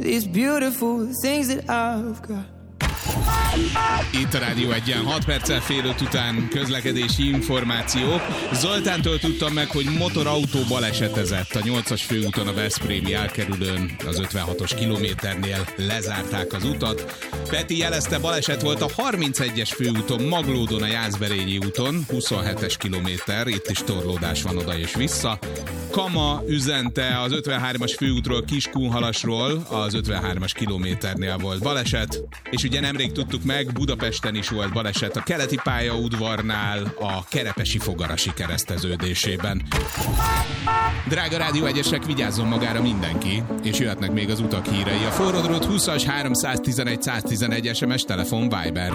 these beautiful things that I've got. Itt a Rádió 1-en 6 perccel fél 5 után közlekedési információk. Zoltántól tudtam meg, hogy motorautó balesetezett a 8-as főúton a veszprémi elkerülőn, az 56-os kilométernél lezárták az utat. Peti jelezte, baleset volt a 31-es főúton Maglódon a Jászberényi úton, 27-es kilométer, itt is torlódás van oda és vissza. Kama üzente, az 53-as főútról Kiskunhalasról, az 53-as kilométernél volt baleset, és ugye nemrég tudtuk meg, Budapesten is volt baleset a keleti pályaudvarnál, a Kerepesi Fogarasi kereszteződésében. Drága Rádió 1-esek, vigyázzon magára mindenki, és jöhetnek még az utak hírei. A forró drót 20-as 311 111 SMS, telefon, Viber.